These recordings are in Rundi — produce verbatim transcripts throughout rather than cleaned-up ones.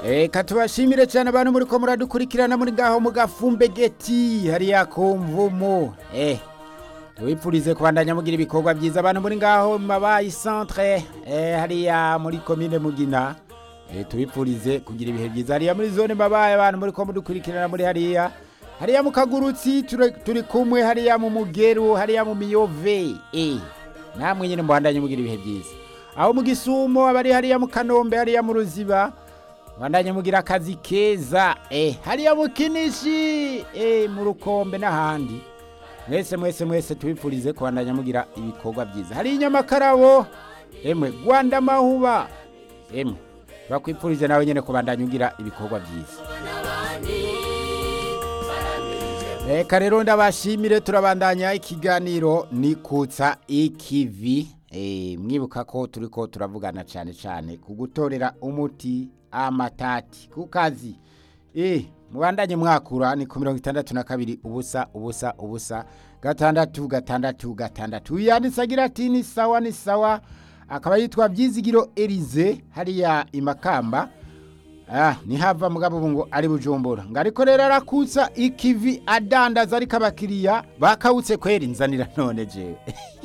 Eka tubashimire cyane abantu muri ko muradukurikirana muri gaho mu Gafumbegeti hariya ku Mvumu. Eh tubipfurize kubandanya mugira ibikorwa byiza abantu muri ngaho mu Mabayi centre eh hariya muri commune Mugina. Eh tubipfurize kugira ibihe byiza hariya muri zone Mabayi abantu muri ko mudukurikirana muri hariya. Hariya mu Kagurutsi turi kumwe hariya mu Mugeru hariya mu Miyove. Eh namwe nyine mbandanye mugira ibihe byiza. Aho mu Gisumo abari hariya mu Kanombe hariya mu Ruziba bandanye mugira akazi keza eh hariya mu Kinishi eh mu Rukombe n'ahandi. Mwese mwese mwese tubipfurize kubandanya mugira ibikorwa byiza. Hari Nyamakarabo emwe Rwanda Mahuba emwe bakwipfurize nawe nyene kubandanya ugira ibikorwa byiza. Eka rero ndabashimire turabandanya ikiganiro nikutsa ikivi. Eh mwibuka ko turiko turavugana cyane cyane kugutorera umuti amatati ku kazi. Eh mubandanye mwakura ni ku mirongo itandatu na kabiri ubusa ubusa ubusa gatandatu gatandatu gatandatu. Yanditsagira ati ni sawa ni sawa akaba yitwa Byizigiro Elize hariya imakamba. Ah ni hava mugabo ngo ari Bujumbura ngariko rero arakutsa ikivi adandaza ari kabakiriya bakawutse kwera inzanira none je.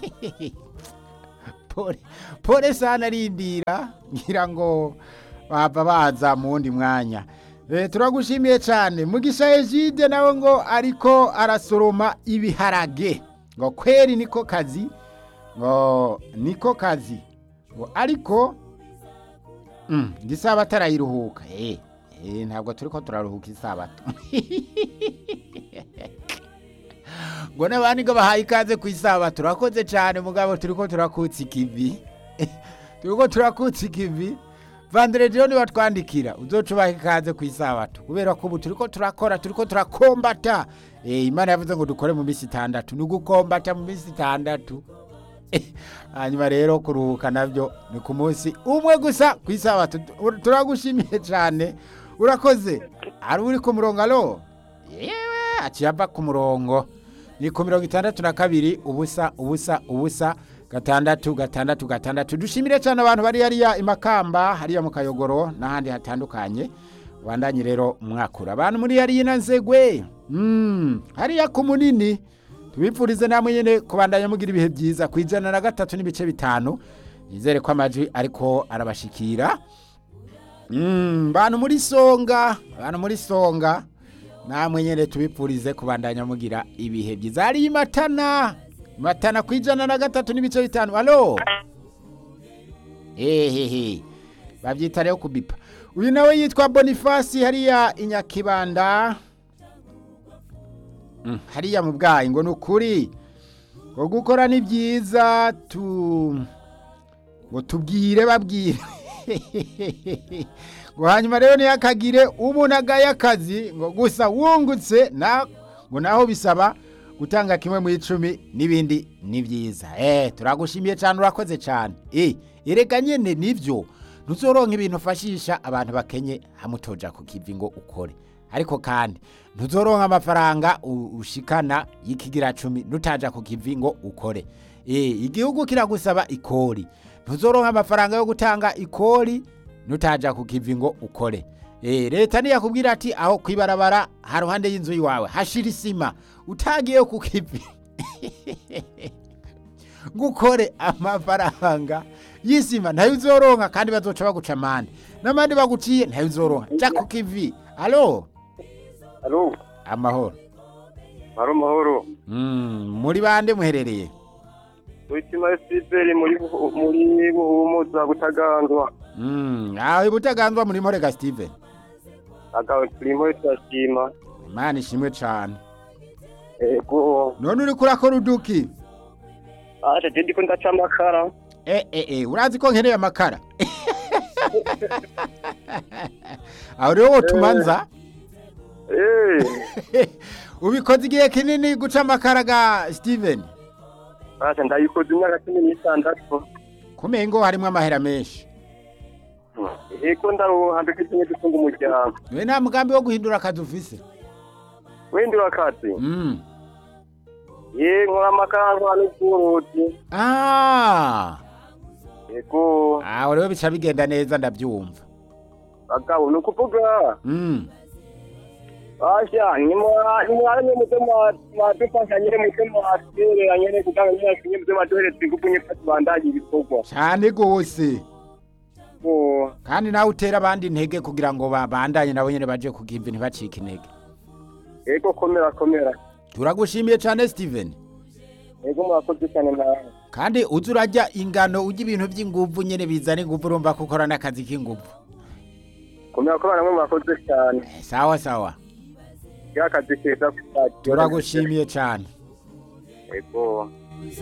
Pole pole sana rindira ngira ngo bava baza mu wundi mwanya. Eh turagushimiye cyane Mugisha Egide nawe ngo ariko arasoroma ibiharage ngo kweri niko kazi ngo niko kazi ngo ariko mm gisaba tarayiruhuka eh eh ntabwo turiko turaruhuka isabato. Ngo nabandi ngo bahaye ikaze ku isabato turakoze cyane mugabo turiko turakutsa ikivi. Turiko turakutsa ikivi. Vandrediyo ni watwandikira uzocubaha ikaze ku isabato kubera ko ubu turiko turakora turiko turakombata. Eh Imana yavuze ngo dukore mu minsi itandatu nugukombata mu minsi itandatu. Hanyuma rero kuruhuka navyo ni ku munsi umwe gusa ku isabato. Turagushimiye cyane urakoze. Ari uri ku murongo alo yewe aciyava ku murongo ni ku mirongo itandatu na kabiri ubusa ubusa ubusa gatandatu gatandatu gatandatu. Dushimire cyane abantu bari hariya imakamba hariya mu Kayogoro n'ahandi hatandukanye bandanye rero mwakura abantu muri hariya Nanzegwe mm hariya ku Munini tubipfurize namwe nyene kubandanya mugira ibihe byiza kwijana na gatatu n'ibice bitanu. Nizere ko amajwi ariko arabashikira mm bantu muri Songa abantu muri Songa namwe nyene tubipfurize kubandanya mugira ibihe byiza. Hari Imatana Matana kwijana na gatatu n'ibice bitanu. Allo Ehehe bavyita rero kubipa. Uyu nawe yitwa Boniface hariya Inyakibanda. Mm, hariya mu bwayi ngo nukuri ngo gukora ni byiza tu ngo tubwire babwire. Ngo hanyuma rero ni akagire umuntu y'akazi ngo gusa wungutse na ngo naho bisaba gutanga kimwe mu icumi nibindi ni byiza. Eh turagushimiye cyane urakoze cyane. Eh erega nyene nivyo ntuzoronka ibintu fashisha abantu bakenye hamutoja ku kivi ngo ukore. Ariko kandi ntuzoronka amafaranga ushikana yikigira cumi nutaja ku kivi ngo ukore. Eh igihugu kiragusaba ikori. Ntuzoronka amafaranga yo gutanga ikori nutaja ku kivi ngo ukore. Eh leta ni yakubwira ati aho kwibarabara haruhande y'inzu yiwawe hashira isima utagiye ku kivi gukore amafaranga y'isima ntayo uzoronka kandi bazoca baguca amande n'amande baguciye ntayo uzoronka ja ku kivi. Allo Allo amahoro Maro mahoro mm muri bande muherereye Witima Siberi muri muri buhumuza Butaganzwa. mm aho Butaganzwa muri Morega Steven Agawe primo twashima Imana ishimwe cyane. Ego None uri kurakora uduki? Aje ndi ko ndaca amakara. Eh eh eh urazi ko nkeneye amakara. Aho rero tumanza Eh ubikoze igihe kinini guca amakara ga Steven? Aje ndayikoze imyaka cumi n'itandatu. Kumengo harimo amahera menshi. Ego ndaruhande kizinye dusunga umuryango. We nta mugambi wo guhindura akazi ufise? Wendura akazi? Mm. Ye nkora amakara n'uburuti. Ah. Ego Ah rero bica bigenda neza ndabyumva. bagabo ni ukuvuga Mm. asha ni mwa ni mwa ni mutema madufasha nyene mutema asere nyene kuganga nyene kinye mutema duheretse ngupunye fatu bandaje ibikorwa Cyane gose. oh Kandi nawe utera abandi intege kugira ngo babandanye nabo nyene baje kugimva ntibacike intege. ego komera komera Turagushimiye cyane Steven. ego mwakoze cyane nawe Kandi uzi urajya ingano ujya ibintu by'inguvu nyene bizana inguvu urumva ko ukora n'akazi k'inguvu. komera ko bana mwakoze cyane Sawa sawa. yakazi keza kutati Turagushimiye cyane. ego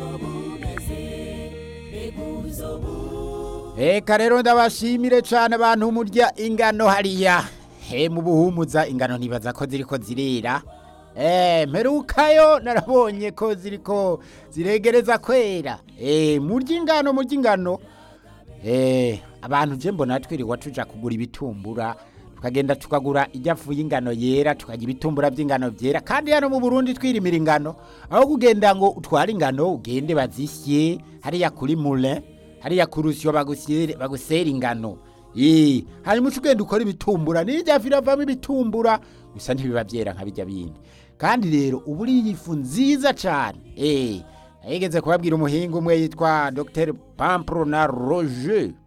Eka rero ndabashimire cyane abantu murya ingano hariya. He mu buhumuza ingano nibaza ko ziriko zirera. Eh mperukayo narabonye ko ziriko ziregereza kwera. Eh murya ingano murya ingano. Eh abantu je mbona twiriwa tuja kugura ibitumbura tukagenda tukagura ijyafu y'ingano yera tukagira ibitumbura by'ingano byera kandi hano mu Burundi twirimira ingano aho kugenda ngo utware ingano ugende bazisye hariya kuri mule hariya kurusyo bagusere bagusera ingano eh hanyuma ugenda ukora ibitumbura n'ijyafu iravamo ibitumbura gusa ntibiba byera nka bijya bindi kandi rero uburi ifu nziza cyane eh yigeze kubabwira umuhinga umwe yitwa Docteur Pamprona Roger